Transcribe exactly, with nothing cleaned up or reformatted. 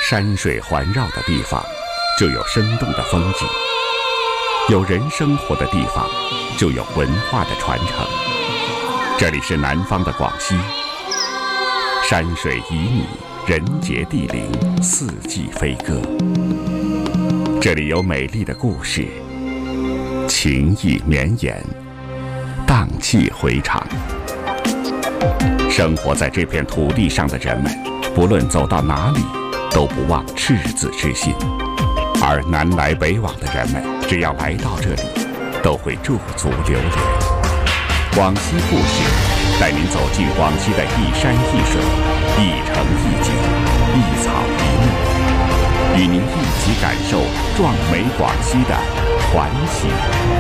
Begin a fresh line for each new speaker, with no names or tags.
山水环绕的地方，就有生动的风景；有人生活的地方，就有文化的传承。这里是南方的广西，山水旖旎，人杰地灵，四季飞歌。这里有美丽的故事，情意绵延，荡气回肠。生活在这片土地上的人们，不论走到哪里，都不忘赤子之心。而南来北往的人们，只要来到这里，都会驻足留恋。广西故事，带您走进广西的一山一水、一城一景、一草一木，与您一起感受壮美广西的传奇。